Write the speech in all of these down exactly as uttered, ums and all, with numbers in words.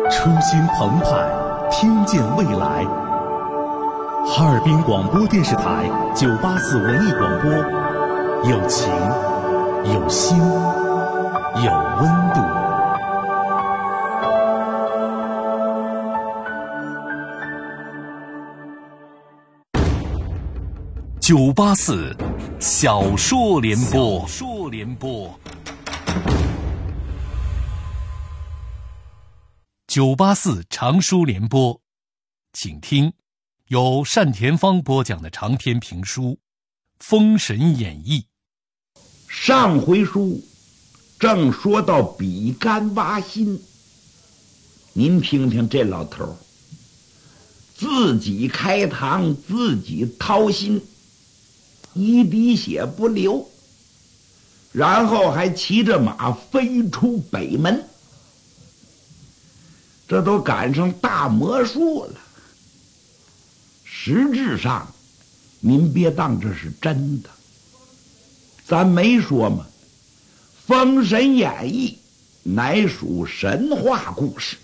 初心澎湃，听见未来。哈尔滨广播电视台九八四文艺广播，有情，有心，有温度。九八四小说联播，小说联播。九八四长书联播，请听由单田芳播讲的长篇评书《封神演义》。 上回书正说到比干挖心，您听听这老头，自己开膛，自己掏心，一滴血不流，然后还骑着马飞出北门。这都赶上大魔术了。实质上您别当这是真的，咱没说嘛，封神演义乃属神话故事，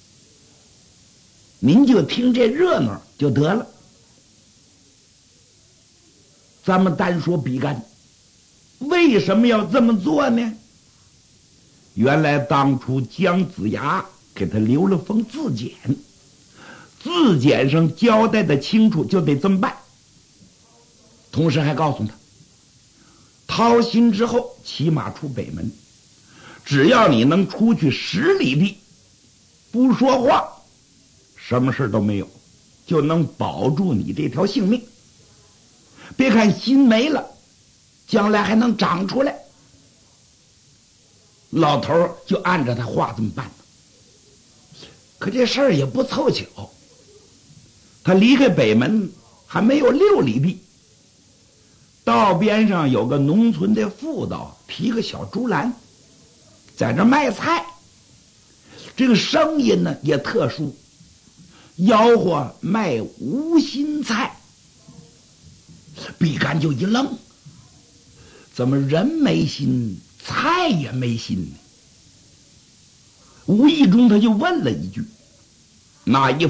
您就听这热闹就得了。咱们单说比干为什么要这么做呢？原来当初姜子牙给他留了封自简，自简上交代的清楚，就得这么办。同时还告诉他，掏心之后骑马出北门，只要你能出去十里地不说话，什么事都没有，就能保住你这条性命。别看心没了，将来还能长出来。老头就按照他话这么办。可这事儿也不凑巧，他离开北门还没有六里地，道边上有个农村的妇道，提个小竹篮，在这卖菜。这个声音呢也特殊，吆喝卖无心菜。比干就一愣，怎么人没心，菜也没心呢？无意中他就问了一句，那一